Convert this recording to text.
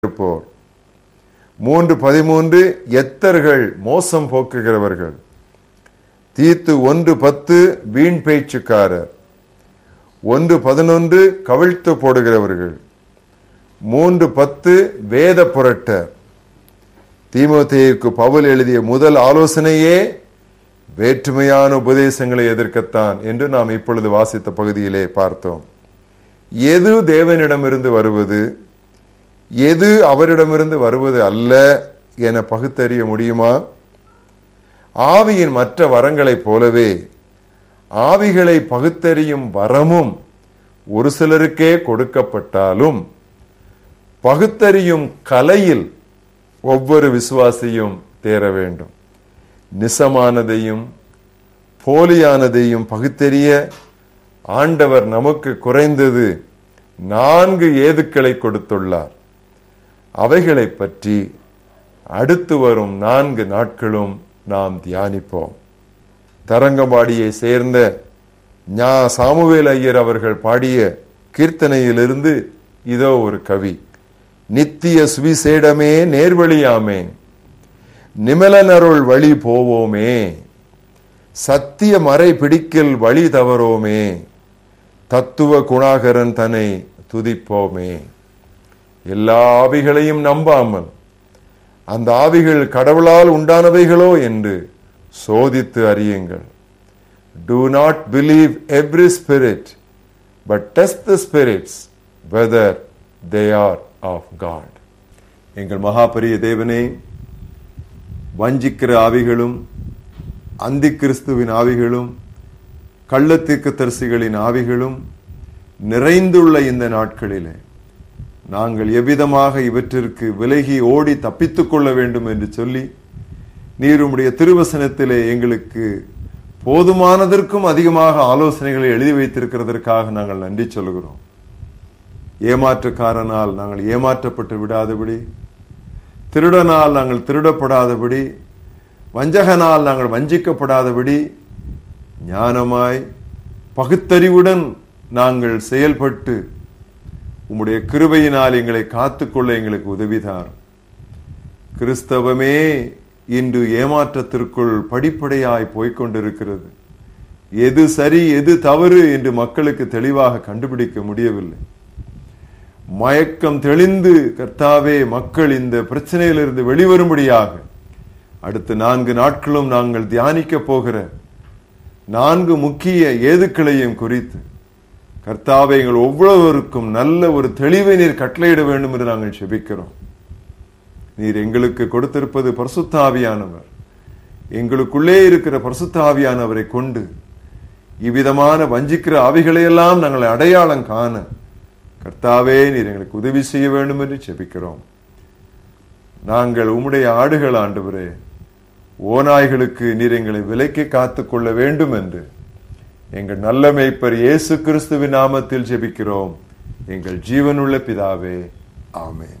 இருப்போர். 3:13 எத்தர்கள் மோசம் போக்குகிறவர்கள். தீத்து 1:10 வீண் பேச்சுக்காரர். 1:11 கவிழ்த்து போடுகிறவர்கள். 3:10 வேத புரட்டர். தீமோத்தேயுக்கு பவுல் எழுதிய முதல் ஆலோசனையே வேற்றுமையான உபதேசங்களை எதிர்க்கத்தான் என்று நாம் இப்பொழுது வாசித்த பகுதியிலே பார்த்தோம். எது தேவனிடமிருந்து வருவது, எது அவரிடமிருந்து வருவது அல்ல என பகுத்தறிய முடியுமா? ஆவியின் மற்ற வரங்களைப் போலவே ஆவிகளை பகுத்தறியும் வரமும் ஒரு சிலருக்கே கொடுக்கப்பட்டாலும் பகுத்தறியும் கலையில் ஒவ்வொரு விசுவாசியும் தேர வேண்டும். நிசமானதையும் போலியானதையும் பகுத்தறிய ஆண்டவர் நமக்கு குறைந்தது 4 ஏதுக்களை கொடுத்துள்ளார். அவைகளை பற்றி அடுத்து வரும் 4 நாட்களும் நாம் தியானிப்போம். தரங்கம்பாடியை சேர்ந்த ஞா சாமுவேல் ஐயர் அவர்கள் பாடிய கீர்த்தனையிலிருந்து இதோ ஒரு கவி. நித்திய சுவிசேடமே நேர்வழியாமே, நிமலனருள் வழி போவோமே, சத்திய மறை பிடிக்கில் வழி தவறோமே, தத்துவ குணாகரன் தன்னை துதிப்போமே. எல்லா ஆவிகளையும் நம்பாமல் அந்த ஆவிகள் கடவுளால் உண்டானவைகளோ என்று சோதித்து அறியுங்கள். Do not believe every spirit, but test the spirits whether they are of God. எங்கள் மகாபரிய தேவனே, வஞ்சிக்கிற ஆவிகளும் அந்தி கிறிஸ்துவின் ஆவிகளும் கள்ளத்தீர்க்கதரிசிகளின் ஆவிகளும் நிறைந்துள்ள இந்த நாட்களிலே நாங்கள் எவ்விதமாக இவற்றிற்கு விலகி ஓடி தப்பித்துக் கொள்ள வேண்டும் என்று சொல்லி நீர் உம்முடைய திருவசனத்திலே எங்களுக்கு போதுமானதற்கும் அதிகமாக ஆலோசனைகளை எழுதி வைத்திருக்கிறதற்காக நாங்கள் நன்றி சொல்கிறோம். ஏமாற்றுக்காரனால் நாங்கள் ஏமாற்றப்பட்டு விடாதபடி, திருடனால் நாங்கள் திருடப்படாதபடி, வஞ்சகனால் நாங்கள் வஞ்சிக்கப்படாதபடி, ஞானமாய் பகுத்தறிவுடன் நாங்கள் செயல்பட்டு உம்முடைய கிருபையினால் எங்களை காத்துக்கொள்ள எங்களுக்கு உதவிதார். கிறிஸ்தவமே இன்று ஏமாற்றத்திற்குள் படிப்படியாய் போய்கொண்டிருக்கிறது. எது சரி எது தவறு என்று மக்களுக்கு தெளிவாக கண்டுபிடிக்க முடியவில்லை. மயக்கம் தெளிந்து கர்த்தாவே மக்கள் இந்த பிரச்சனையிலிருந்து வெளிவரும்படியாக அடுத்த 4 நாட்களும் நாங்கள் தியானிக்க போகிற 4 முக்கிய ஏதுக்களையும் குறித்து கர்த்தாவே எங்கள் ஒவ்வொருவருக்கும் நல்ல ஒரு தெளிவை நீர் கட்டளையிட வேண்டும் என்று நாங்கள் செபிக்கிறோம். நீர் எங்களுக்கு கொடுத்திருப்பது பரிசுத்த ஆவியானவர். எங்களுக்குள்ளே இருக்கிற பரிசுத்த ஆவியானவரை கொண்டு இவ்விதமான வஞ்சிக்கிற ஆவிகளையெல்லாம் நாங்கள் அடையாளம் காண கர்த்தாவே நீர் எங்களுக்கு உதவி செய்ய வேண்டும் என்று செபிக்கிறோம். நாங்கள் உம்முடைய ஆடுகள் ஆண்டவரே, ஓநாய்களுக்கு நீர் எங்களை விலைக்கு காத்துக் கொள்ள வேண்டும் என்று எங்கள் நல்ல மேய்ப்பர் இயேசு கிறிஸ்துவின் நாமத்தில் ஜெபிக்கிறோம் எங்கள் ஜீவனுள்ள பிதாவே, ஆமென்.